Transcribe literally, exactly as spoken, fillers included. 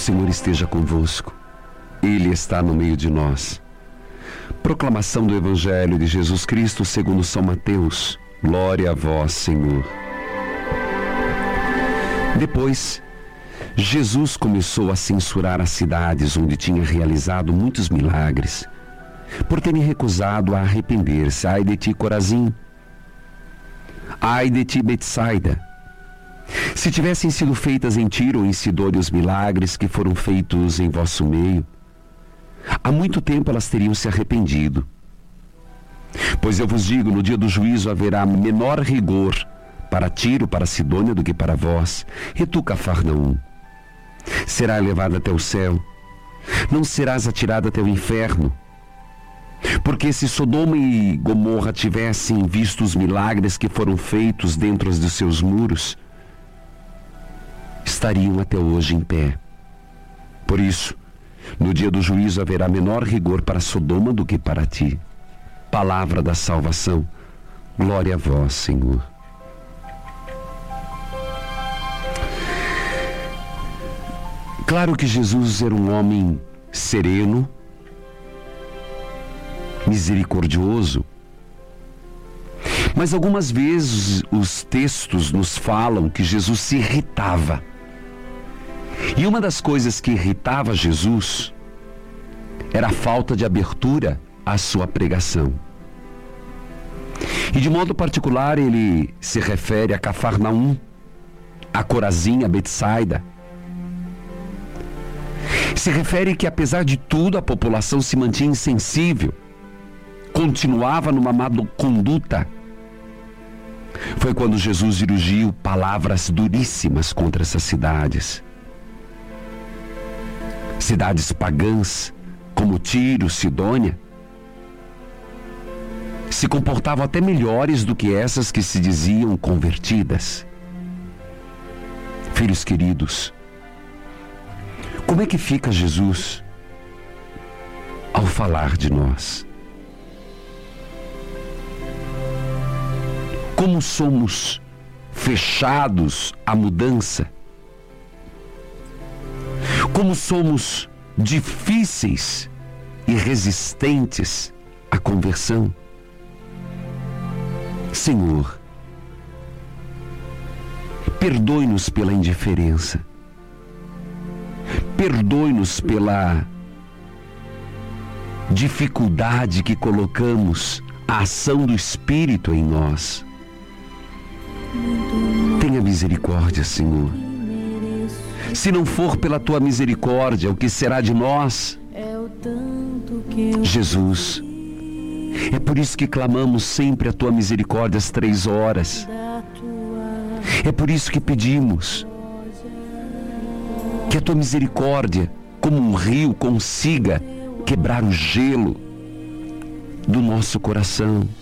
Senhor esteja convosco. Ele está no meio de nós. Proclamação do Evangelho de Jesus Cristo segundo São Mateus. Glória a vós, Senhor. Depois, Jesus começou a censurar as cidades onde tinha realizado muitos milagres, por terem recusado a arrepender-se. Ai de ti, Corazim! Ai de ti, Betsaida! Se tivessem sido feitas em Tiro ou em Sidônia os milagres que foram feitos em vosso meio, há muito tempo elas teriam se arrependido. Pois eu vos digo, no dia do juízo haverá menor rigor para Tiro, para Sidônia, do que para vós. E tu, Cafarnaum, será elevado até o céu, não serás atirado até o inferno. Porque se Sodoma e Gomorra tivessem visto os milagres que foram feitos dentro dos seus muros, estariam até hoje em pé. Por isso, no dia do juízo haverá menor rigor para Sodoma do que para ti. Palavra da salvação. Glória a vós, Senhor. Claro que Jesus era um homem sereno, misericordioso, mas algumas vezes os textos nos falam que Jesus se irritava. E uma das coisas que irritava Jesus era a falta de abertura à sua pregação. E de modo particular ele se refere a Cafarnaum, a Corazim, a Betsaida. Se refere que apesar de tudo a população se mantinha insensível, continuava numa má conduta. Foi quando Jesus dirigiu palavras duríssimas contra essas cidades. Cidades pagãs, como Tiro, Sidônia, se comportavam até melhores do que essas que se diziam convertidas. Filhos queridos, como é que fica Jesus ao falar de nós? Como somos fechados à mudança? Como somos difíceis e resistentes à conversão? Senhor, perdoe-nos pela indiferença. Perdoe-nos pela dificuldade que colocamos à ação do Espírito em nós. Tenha misericórdia, Senhor. Se não for pela tua misericórdia, o que será de nós? Jesus, é por isso que clamamos sempre a tua misericórdia às três horas. É por isso que pedimos que a tua misericórdia, como um rio, consiga quebrar o gelo do nosso coração.